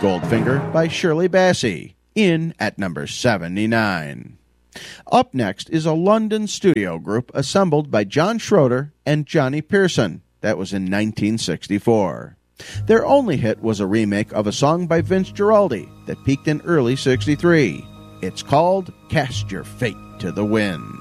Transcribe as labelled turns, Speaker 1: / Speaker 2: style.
Speaker 1: Goldfinger by Shirley Bassey, in at number 79. Up next is a London studio group assembled by John Schroeder and Johnny Pearson. That was in 1964. Their only hit was a remake of a song by Vince Guaraldi that peaked in early '63. It's called Cast Your Fate to the Wind.